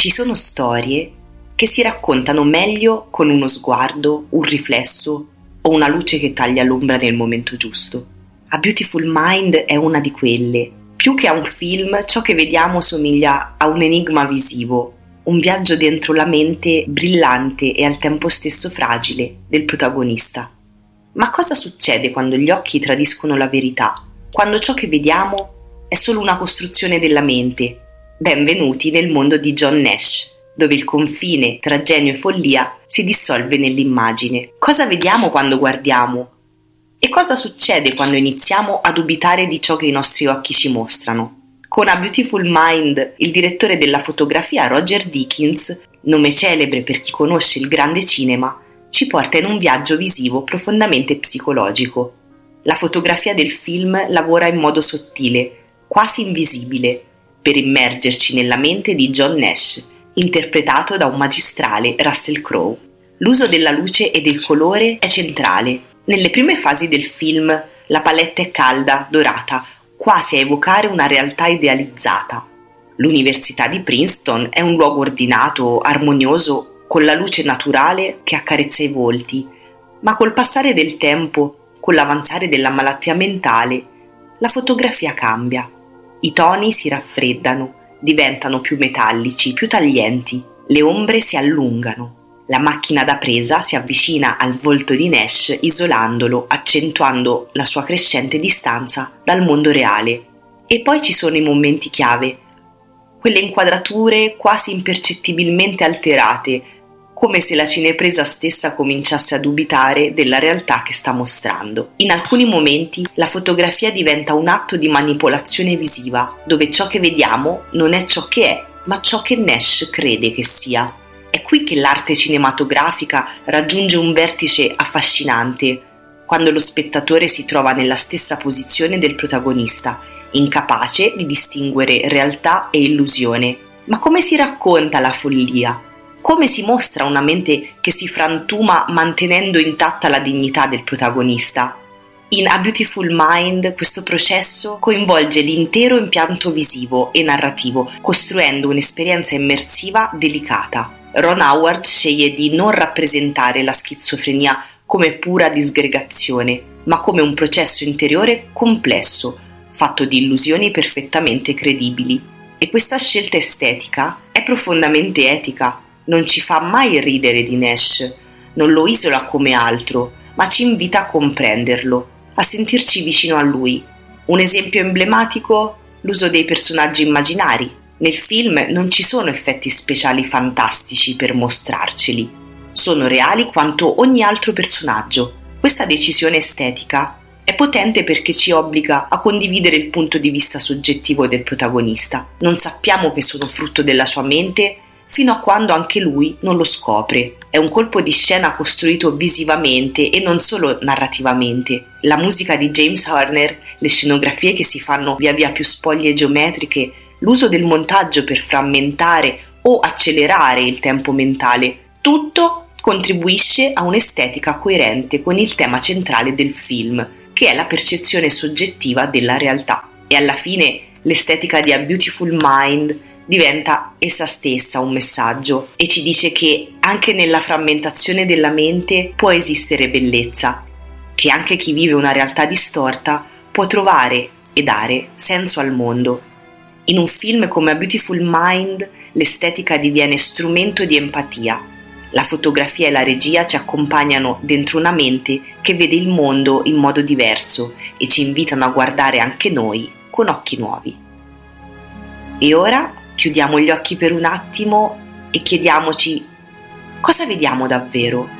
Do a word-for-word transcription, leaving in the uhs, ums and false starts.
Ci sono storie che si raccontano meglio con uno sguardo, un riflesso o una luce che taglia l'ombra nel momento giusto. A Beautiful Mind è una di quelle. Più che a un film, ciò che vediamo somiglia a un enigma visivo, un viaggio dentro la mente brillante e al tempo stesso fragile del protagonista. Ma cosa succede quando gli occhi tradiscono la verità? Quando ciò che vediamo è solo una costruzione della mente? Benvenuti nel mondo di John Nash, dove il confine tra genio e follia si dissolve nell'immagine. Cosa vediamo quando guardiamo? E cosa succede quando iniziamo a dubitare di ciò che i nostri occhi ci mostrano? Con A Beautiful Mind, il direttore della fotografia Roger Deakins, nome celebre per chi conosce il grande cinema, ci porta in un viaggio visivo profondamente psicologico. La fotografia del film lavora in modo sottile, quasi invisibile, per immergerci nella mente di John Nash, interpretato da un magistrale Russell Crowe. L'uso della luce e del colore è centrale. Nelle prime fasi del film la palette è calda, dorata, quasi a evocare una realtà idealizzata. L'Università di Princeton è un luogo ordinato, armonioso, con la luce naturale che accarezza i volti, ma col passare del tempo, con l'avanzare della malattia mentale, la fotografia cambia. I toni si raffreddano, diventano più metallici, più taglienti, le ombre si allungano. La macchina da presa si avvicina al volto di Nash isolandolo, accentuando la sua crescente distanza dal mondo reale. E poi ci sono i momenti chiave, quelle inquadrature quasi impercettibilmente alterate, come se la cinepresa stessa cominciasse a dubitare della realtà che sta mostrando. In alcuni momenti la fotografia diventa un atto di manipolazione visiva, dove ciò che vediamo non è ciò che è, ma ciò che Nash crede che sia. È qui che l'arte cinematografica raggiunge un vertice affascinante, quando lo spettatore si trova nella stessa posizione del protagonista, incapace di distinguere realtà e illusione. Ma come si racconta la follia? Come si mostra una mente che si frantuma mantenendo intatta la dignità del protagonista? In A Beautiful Mind questo processo coinvolge l'intero impianto visivo e narrativo, costruendo un'esperienza immersiva delicata. Ron Howard sceglie di non rappresentare la schizofrenia come pura disgregazione, ma come un processo interiore complesso, fatto di illusioni perfettamente credibili. E questa scelta estetica è profondamente etica. Non ci fa mai ridere di Nash, non lo isola come altro, ma ci invita a comprenderlo, a sentirci vicino a lui. Un esempio emblematico? L'uso dei personaggi immaginari. Nel film non ci sono effetti speciali fantastici per mostrarceli. Sono reali quanto ogni altro personaggio. Questa decisione estetica è potente perché ci obbliga a condividere il punto di vista soggettivo del protagonista. Non sappiamo che sono frutto della sua mente fino a quando anche lui non lo scopre. È un colpo di scena costruito visivamente e non solo narrativamente. La musica di James Horner, le scenografie che si fanno via via più spoglie geometriche, l'uso del montaggio per frammentare o accelerare il tempo mentale, tutto contribuisce a un'estetica coerente con il tema centrale del film, che è la percezione soggettiva della realtà. E alla fine l'estetica di A Beautiful Mind diventa essa stessa un messaggio e ci dice che anche nella frammentazione della mente può esistere bellezza, che anche chi vive una realtà distorta può trovare e dare senso al mondo. In un film come A Beautiful Mind l'estetica diviene strumento di empatia. La fotografia e la regia ci accompagnano dentro una mente che vede il mondo in modo diverso e ci invitano a guardare anche noi con occhi nuovi. E ora chiudiamo gli occhi per un attimo e chiediamoci: cosa vediamo davvero?